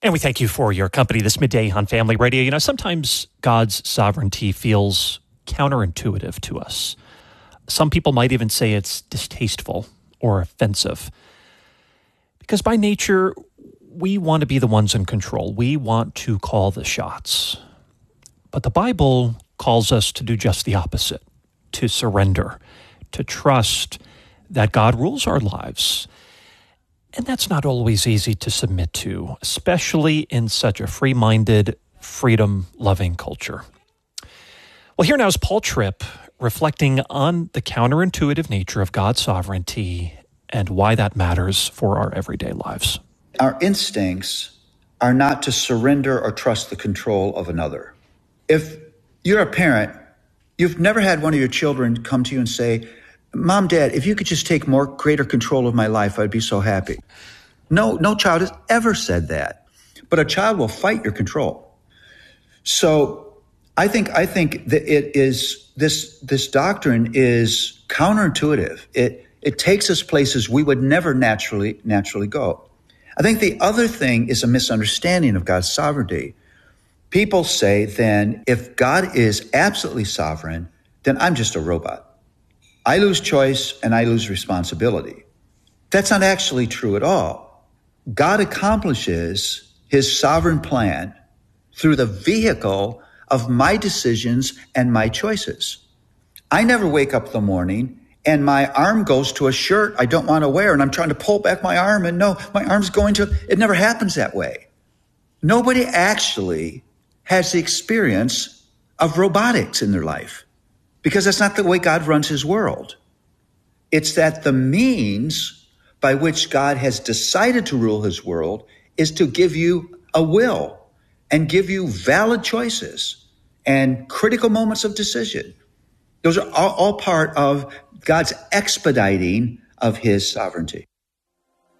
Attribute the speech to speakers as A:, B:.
A: And we thank you for your company this midday on Family Radio. You know, sometimes God's sovereignty feels counterintuitive to us. Some people might even say it's distasteful or offensive. Because by nature, we want to be the ones in control. We want to call the shots. But the Bible calls us to do just the opposite, to surrender, to trust that God rules our lives. And that's not always easy to submit to, especially in such a free-minded, freedom-loving culture. Well, here now is Paul Tripp reflecting on the counterintuitive nature of God's sovereignty and why that matters for our everyday lives.
B: Our instincts are not to surrender or trust the control of another. If you're a parent, you've never had one of your children come to you and say, "Mom, Dad, if you could just take greater control of my life, I'd be so happy." No child has ever said that. But a child will fight your control. So I think that it is this doctrine is counterintuitive. It takes us places we would never naturally go. I think the other thing is a misunderstanding of God's sovereignty. People say then, if God is absolutely sovereign, then I'm just a robot. I lose choice and I lose responsibility. That's not actually true at all. God accomplishes his sovereign plan through the vehicle of my decisions and my choices. I never wake up in the morning and my arm goes to a shirt I don't want to wear and I'm trying to pull back my arm and no, my arm's going to, it never happens that way. Nobody actually has the experience of robotics in their life because that's not the way God runs his world. It's that the means by which God has decided to rule his world is to give you a will and give you valid choices and critical moments of decision. Those are all part of God's expediting of his sovereignty.